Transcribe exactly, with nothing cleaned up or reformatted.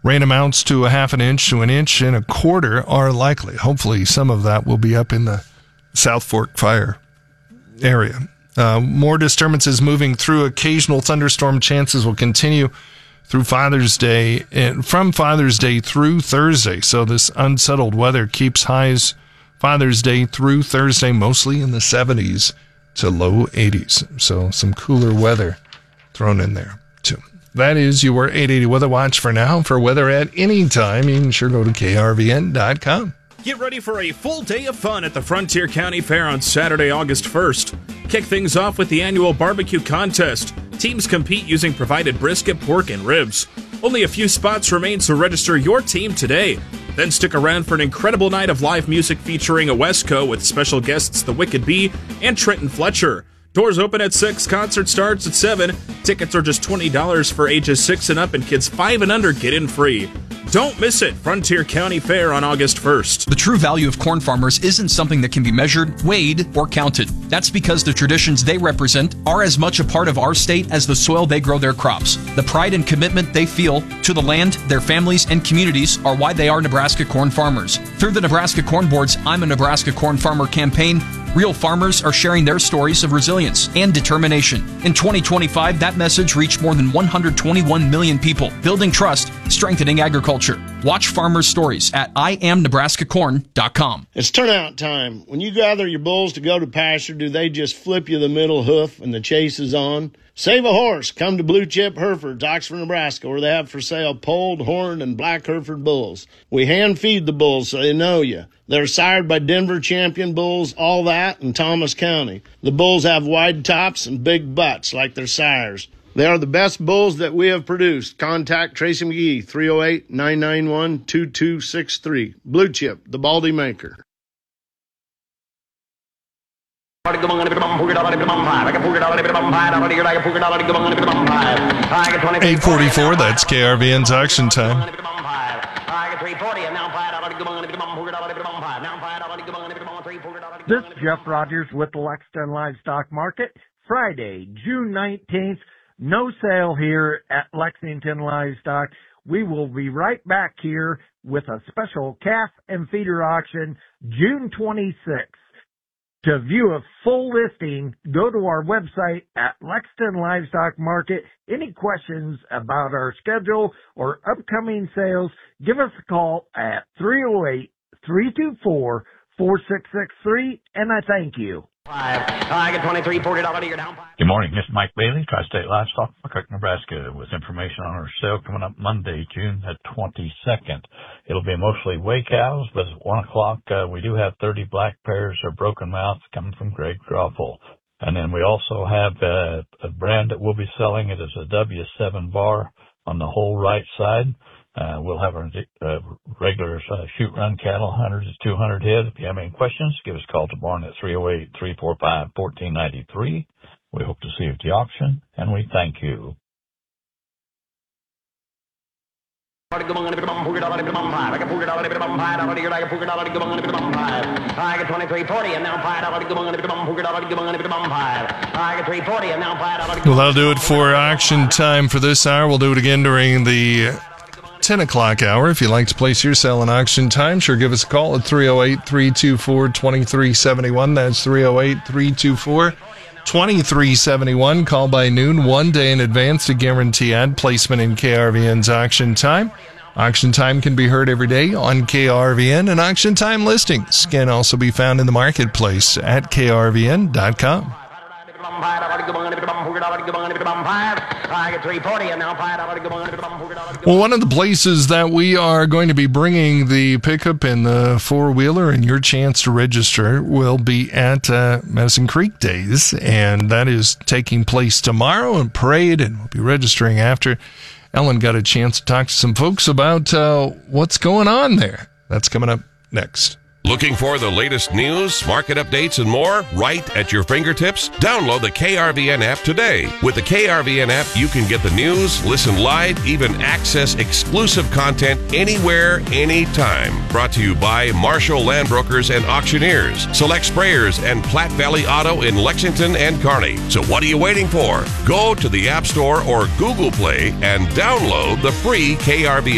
Rain amounts to a half an inch to an inch and a quarter are likely. Hopefully some of that will be up in the South Fork Fire area. Uh, more disturbances moving through. Occasional thunderstorm chances will continue through Father's Day and from Father's Day through Thursday. So this unsettled weather keeps highs Father's Day through Thursday mostly in the seventies to low eighties. So some cooler weather thrown in there too. That is your eight eighty Weather Watch for now. For weather at any time, you can sure go to K R V N dot com. Get ready for a full day of fun at the Frontier County Fair on Saturday, August first. Kick things off with the annual barbecue contest. Teams compete using provided brisket, pork, and ribs. Only a few spots remain, so register your team today. Then stick around for an incredible night of live music featuring a Wesco with special guests The Wicked Bee and Trenton Fletcher. Doors open at six, concert starts at seven. Tickets are just twenty dollars for ages six and up, and kids five and under get in free. Don't miss it. Frontier County Fair on August first. The true value of corn farmers isn't something that can be measured, weighed, or counted. That's because the traditions they represent are as much a part of our state as the soil they grow their crops. The pride and commitment they feel to the land, their families, and communities are why they are Nebraska corn farmers. Through the Nebraska Corn Board's I'm a Nebraska Corn Farmer campaign, real farmers are sharing their stories of resilience and determination. In twenty twenty-five, that message reached more than one hundred twenty-one million people, building trust, strengthening agriculture. Watch farmers' stories at I am Nebraska Corn dot com. It's turnout time. When you gather your bulls to go to pasture, do they just flip you the middle hoof and the chase is on? Save a horse. Come to Blue Chip Herefords, Oxford, Nebraska, where they have for sale polled, horned, and black Hereford bulls. We hand feed the bulls so they know you. They're sired by Denver champion bulls, all that, in Thomas County. The bulls have wide tops and big butts like their sires. They are the best bulls that we have produced. Contact Tracy McGee, three oh eight, nine nine one, two two six three. Blue Chip, the Baldy Maker. eight forty-four, that's K R V N's auction time. This is Jeff Rogers with the Lexington Livestock Market. Friday, June nineteenth. No sale here at Lexington Livestock. We will be right back here with a special calf and feeder auction June twenty-sixth. To view a full listing, go to our website at Lexington Livestock Market. Any questions about our schedule or upcoming sales, give us a call at three oh eight, three two four, four six six three, and I thank you. I get twenty-three, forty dollars a year down. Good morning, Mister Mike Bailey, Tri-State Livestock, Falkirk, Nebraska, with information on our sale coming up Monday, June the twenty-second. It'll be mostly weigh cows, but at one o'clock, uh, we do have thirty black pairs or broken mouths coming from Greg Groffel. And then we also have uh, a brand that we'll be selling. It is a W seven bar on the whole right side. Uh, we'll have our uh, regular uh, shoot run cattle, one hundred to two hundred head. If you have any questions, give us a call tomorrow at three oh eight, three four five, one four nine three. We hope to see you at the auction, and we thank you. Well, that'll do it for auction time for this hour. We'll do it again during the ten o'clock hour. If you'd like to place your sale in auction time, sure, give us a call at three oh eight, three two four, two three seven one. That's three oh eight, three two four, two three seven one. Call by noon, one day in advance to guarantee ad placement in K R V N's auction time. Auction time can be heard every day on K R V N, and auction time listings can also be found in the marketplace at K R V N dot com. Well, one of the places that we are going to be bringing the pickup and the four-wheeler and your chance to register will be at uh, Medicine Creek Days, and that is taking place tomorrow in Parade, and we'll be registering after. Ellen got a chance to talk to some folks about uh, what's going on there. That's coming up next. Looking for the latest news, market updates, and more right at your fingertips? Download the K R V N app today. With the K R V N app, you can get the news, listen live, even access exclusive content anywhere, anytime. Brought to you by Marshall Land Brokers and Auctioneers, Select Sprayers, and Platte Valley Auto in Lexington and Kearney. So what are you waiting for? Go to the App Store or Google Play and download the free K R V N